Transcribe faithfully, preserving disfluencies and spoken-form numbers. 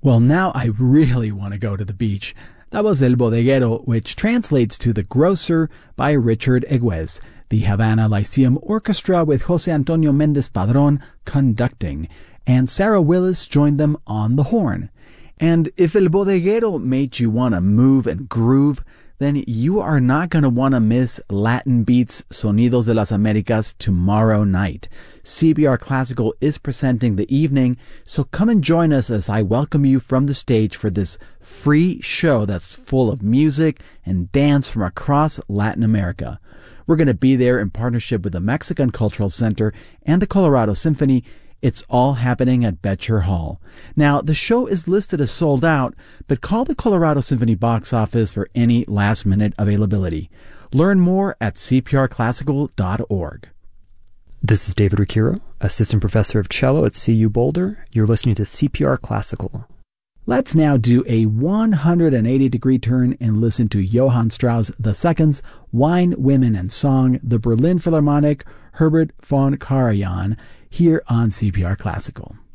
Well, now I really want to go to the beach. That was El Bodeguero, which translates to The Grocer by Richard Eguez, the Havana Lyceum Orchestra with Jose Antonio Mendez Padron conducting, and Sarah Willis joined them on the horn. And if El Bodeguero made you want to move and groove, then you are not going to want to miss Latin Beats Sonidos de las Americas tomorrow night. C B R Classical is presenting the evening, so come and join us as I welcome you from the stage for this free show that's full of music and dance from across Latin America. We're going to be there in partnership with the Mexican Cultural Center and the Colorado Symphony. It's all happening at Betcher Hall. Now, the show is listed as sold out, but call the Colorado Symphony box office for any last-minute availability. Learn more at c p r classical dot org. This is David Ricchiro, Assistant Professor of Cello at C U Boulder. You're listening to C P R Classical. Let's now do a one hundred eighty degree turn and listen to Johann Strauss the Second's Wine, Women, and Song, the Berlin Philharmonic, Herbert von Karajan, here on C P R Classical.